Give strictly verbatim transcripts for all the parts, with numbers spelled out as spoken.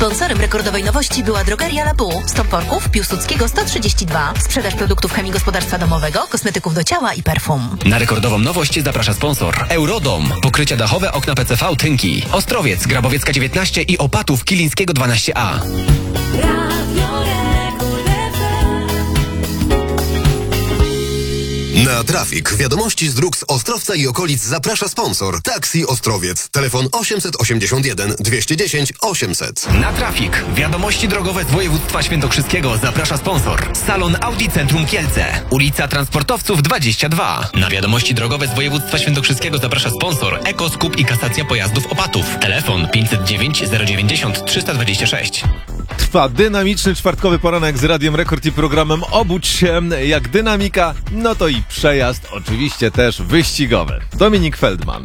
Sponsorem rekordowej nowości była drogeria Labu. Stąporków Piłsudskiego sto trzydzieści dwa. Sprzedaż produktów chemii gospodarstwa domowego, kosmetyków do ciała i perfum. Na rekordową nowość zaprasza sponsor. Eurodom. Pokrycia dachowe, okna P C V, tynki. Ostrowiec, Grabowiecka dziewiętnaście i Opatów, Kilińskiego dwanaście A. Na trafik. Wiadomości z dróg z Ostrowca i okolic zaprasza sponsor. Taxi Ostrowiec. Telefon osiemset osiemdziesiąt jeden dwieście dziesięć osiemset. Na trafik. Wiadomości drogowe z województwa świętokrzyskiego zaprasza sponsor. Salon Audi Centrum Kielce. Ulica Transportowców dwadzieścia dwa. Na wiadomości drogowe z województwa świętokrzyskiego zaprasza sponsor. Eko, Skup i Kasacja Pojazdów Opatów. Telefon pięćset dziewięć zero dziewięćdziesiąt trzysta dwadzieścia sześć. Trwa dynamiczny czwartkowy poranek z Radiem Rekord i programem Obudź się. Jak dynamika, no to i przejazd, oczywiście też wyścigowy. Dominik Feldman.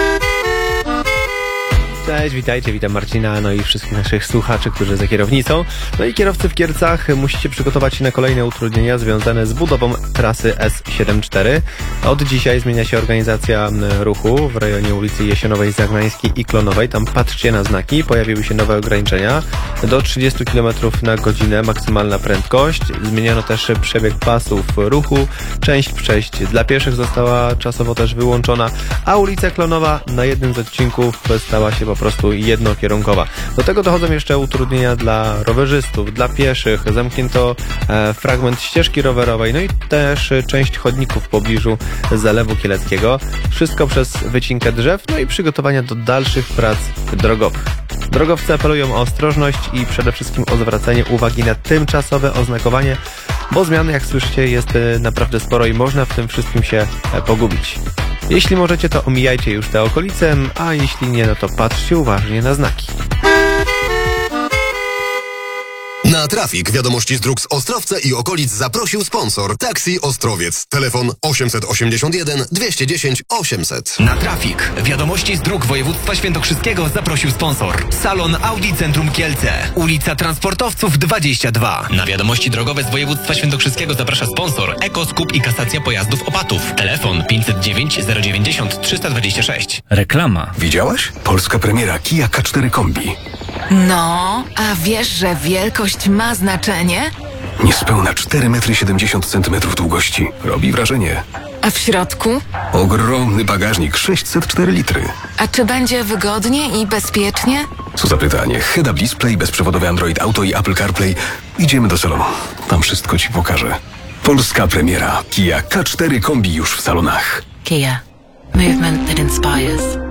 Cześć, witajcie, witam Marcina, no i wszystkich naszych słuchaczy, którzy za kierownicą. No i kierowcy w Kielcach musicie przygotować się na kolejne utrudnienia związane z budową trasy S siedemdziesiąt cztery. Od dzisiaj zmienia się organizacja ruchu w rejonie ulicy Jesionowej, Zagnańskiej i Klonowej. Tam patrzcie na znaki, pojawiły się nowe ograniczenia. Do trzydzieści kilometrów na godzinę maksymalna prędkość. Zmieniono też przebieg pasów ruchu. Część przejść dla pieszych została czasowo też wyłączona, a ulica Klonowa na jednym z odcinków stała się po po prostu jednokierunkowa. Do tego dochodzą jeszcze utrudnienia dla rowerzystów, dla pieszych. Zamknięto e, fragment ścieżki rowerowej, no i też e, część chodników w pobliżu Zalewu Kieleckiego. Wszystko przez wycinkę drzew, no i przygotowania do dalszych prac drogowych. Drogowcy apelują o ostrożność i przede wszystkim o zwracanie uwagi na tymczasowe oznakowanie, bo zmian, jak słyszycie, jest e, naprawdę sporo i można w tym wszystkim się e, pogubić. Jeśli możecie, to omijajcie już te okolice, a jeśli nie, no to patrzcie uważnie na znaki. Na trafik. Wiadomości z dróg z Ostrowca i okolic zaprosił sponsor. Taxi Ostrowiec. Telefon osiemset osiemdziesiąt jeden dwieście dziesięć osiemset. Na trafik. Wiadomości z dróg województwa świętokrzyskiego zaprosił sponsor. Salon Audi Centrum Kielce. Ulica Transportowców dwadzieścia dwa. Na wiadomości drogowe z województwa świętokrzyskiego zaprasza sponsor. Eko, Skup i Kasacja Pojazdów Opatów. Telefon pięćset dziewięć zero dziewięćdziesiąt trzysta dwadzieścia sześć. Reklama. Widziałaś? Polska premiera Kia K cztery Kombi. No, a wiesz, że wielkość ma znaczenie? Niespełna cztery metry siedemdziesiąt centymetrów długości. Robi wrażenie. A w środku? Ogromny bagażnik, sześćset cztery litry. A czy będzie wygodnie i bezpiecznie? Co za pytanie. Head-up display, bezprzewodowy Android Auto i Apple CarPlay. Idziemy do salonu. Tam wszystko ci pokażę. Polska premiera Kia K cztery Kombi już w salonach. Kia. Movement that inspires.